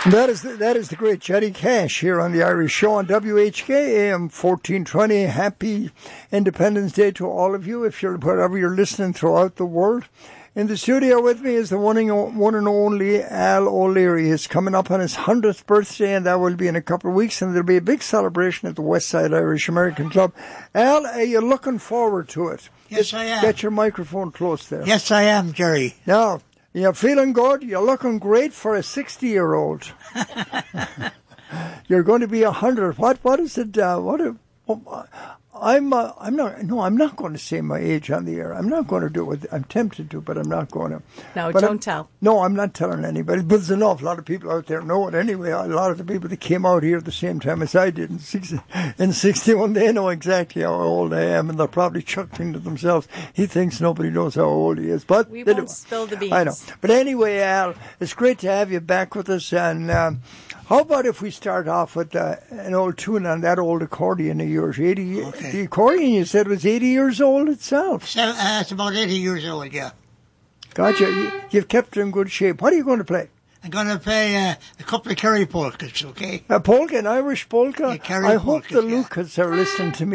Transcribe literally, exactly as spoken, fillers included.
That is the, that is the great Johnny Cash here on the Irish Show on W H K A M fourteen twenty. Happy Independence Day to all of you, if you're wherever you're listening throughout the world. In the studio with me is the one and, one and only Al O'Leary. He's coming up on his hundredth birthday, and that will be in a couple of weeks, and there'll be a big celebration at the Westside Irish American Club. Al, are you looking forward to it? Yes, I am. Get your microphone close there. Yes, I am, Jerry. Now, you're feeling good. You're looking great for a sixty-year-old. You're going to be a hundred. What? What is it? Uh, what? A, oh, I'm. Uh, I'm not. No, I'm not going to say my age on the air. I'm not going to do it. I'm tempted to, but I'm not going to. No, but don't I'm, tell. No, I'm not telling anybody. But there's an awful lot of people out there know it anyway. A lot of the people that came out here at the same time as I did in sixty, in sixty-one, they know exactly how old I am, and they're probably chuckling to themselves. He thinks nobody knows how old he is, but we they won't do. Spill the beans. I know. But anyway, Al, it's great to have you back with us. And um, how about if we start off with uh, an old tune on that old accordion of yours? eighty. Okay. The accordion you said was eighty years old itself. So, uh, it's about eighty years old, yeah. Gotcha. You, you've kept it in good shape. What are you going to play? I'm going to play uh, a couple of Kerry polkas, okay? A polka, an Irish polka? Yeah, Kerry I hope polkas, the yeah. Lucas are listening to me.